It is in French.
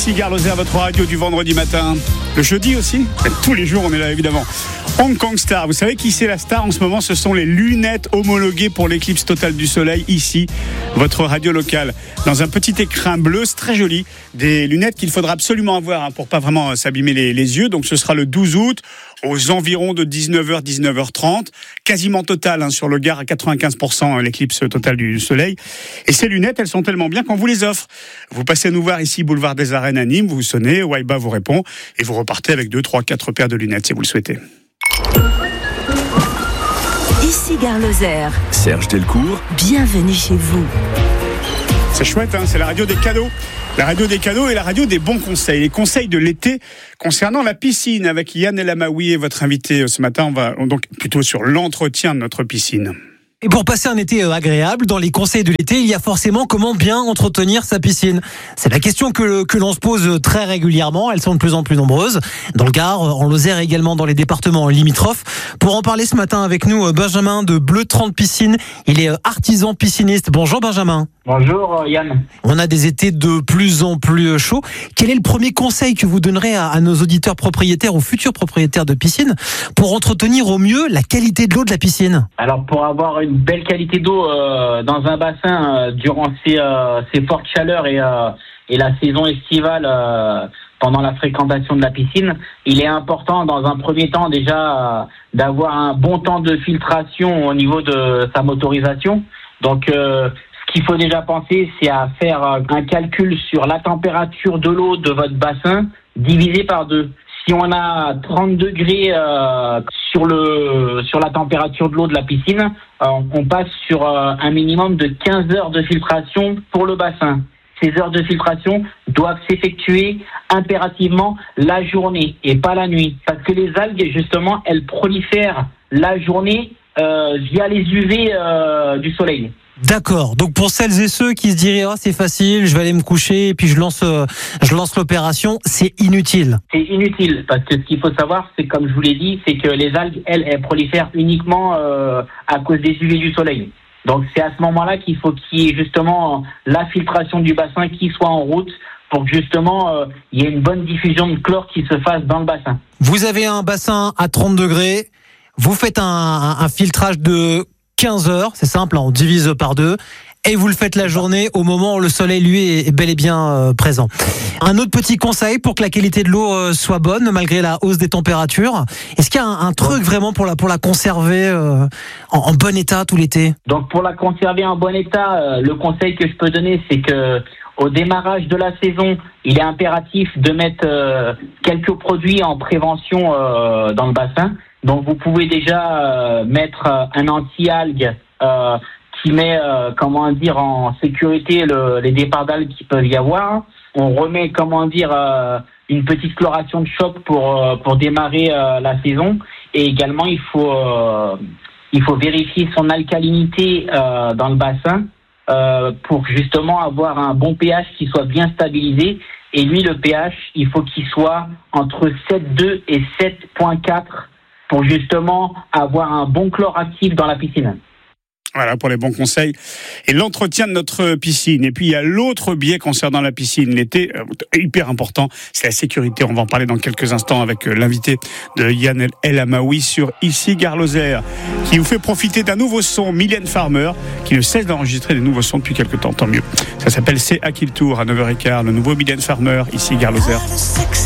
Ici Gare Lozère, votre radio du vendredi matin. Le jeudi aussi. Tous les jours, on est là évidemment. Hong Kong Star. Vous savez qui c'est la star en ce moment? Ce sont les lunettes homologuées pour l'éclipse totale du soleil. Ici, votre radio locale. Dans un petit écrin bleu, c'est très joli. Des lunettes qu'il faudra absolument avoir pour pas vraiment s'abîmer les yeux. Donc ce sera le 12 août aux environs de 19h, 19h30. Quasiment total sur le Gard à 95% l'éclipse totale du soleil. Et ces lunettes, elles sont tellement bien qu'on vous les offre. Vous passez nous voir ici, boulevard des Arènes à Nîmes, vous sonnez, Waiba vous répond et vous repartez avec 2, 3, 4 paires de lunettes si vous le souhaitez. Ici Gare Lozère. Serge Delcourt. Bienvenue chez vous. C'est chouette, c'est la radio des cadeaux. La radio des cadeaux et la radio des bons conseils. Les conseils de l'été concernant la piscine avec Yann Elamaoui et votre invité ce matin. On va donc plutôt sur l'entretien de notre piscine. Et pour passer un été agréable, dans les conseils de l'été, il y a forcément comment bien entretenir sa piscine. C'est la question que l'on se pose très régulièrement. Elles sont de plus en plus nombreuses. Dans le Gard, en Lozère et également dans les départements limitrophes. Pour en parler ce matin avec nous, Benjamin de Bleu 30 Piscines. Il est artisan pisciniste. Bonjour Benjamin. Bonjour Yann. On a des étés de plus en plus chauds. Quel est le premier conseil que vous donnerez à nos auditeurs propriétaires ou futurs propriétaires de piscine pour entretenir au mieux la qualité de l'eau de la piscine? Alors pour avoir une belle qualité d'eau dans un bassin durant ces fortes chaleurs et la saison estivale pendant la fréquentation de la piscine, il est important dans un premier temps déjà d'avoir un bon temps de filtration au niveau de sa motorisation. Donc ce qu'il faut déjà penser, c'est à faire un calcul sur la température de l'eau de votre bassin divisé par 2. Si on a 30 degrés sur la température de l'eau de la piscine, on passe sur un minimum de 15 heures de filtration pour le bassin. Ces heures de filtration doivent s'effectuer impérativement la journée et pas la nuit. Parce que les algues, justement, elles prolifèrent la journée via les UV du soleil. D'accord. Donc pour celles et ceux qui se diraient c'est facile, je vais aller me coucher et puis je lance l'opération, c'est inutile. C'est inutile parce que ce qu'il faut savoir, c'est comme je vous l'ai dit, c'est que les algues, elles prolifèrent uniquement à cause des UV du soleil. Donc c'est à ce moment-là qu'il faut qu'il y ait justement la filtration du bassin qui soit en route pour que justement il y ait une bonne diffusion de chlore qui se fasse dans le bassin. Vous avez un bassin à 30 degrés, vous faites un filtrage de 15 heures, c'est simple, on divise par 2, et vous le faites la journée au moment où le soleil, lui, est bel et bien présent. Un autre petit conseil pour que la qualité de l'eau soit bonne, malgré la hausse des températures. Est-ce qu'il y a un truc vraiment pour la conserver en bon état tout l'été? Donc pour la conserver en bon état, le conseil que je peux donner, c'est que au démarrage de la saison, il est impératif de mettre quelques produits en prévention dans le bassin. Donc vous pouvez déjà mettre un anti-algue qui met en sécurité les départs d'algues qui peuvent y avoir. On remet une petite chloration de choc pour démarrer la saison. Et également il faut vérifier son alcalinité dans le bassin pour justement avoir un bon pH qui soit bien stabilisé. Et lui, le pH, il faut qu'il soit entre 7,2 et 7,4 pour justement avoir un bon chlore actif dans la piscine. Voilà pour les bons conseils et l'entretien de notre piscine. Et puis il y a l'autre biais concernant la piscine l'été, hyper important, c'est la sécurité. On va en parler dans quelques instants avec l'invité de Yann Elamaoui sur Ici Gare Lozère, qui vous fait profiter d'un nouveau son, Mylène Farmer, qui ne cesse d'enregistrer des nouveaux sons depuis quelques temps, tant mieux. Ça s'appelle C'est à qui le tour à 9h15, le nouveau Mylène Farmer, Ici Gare Lozère.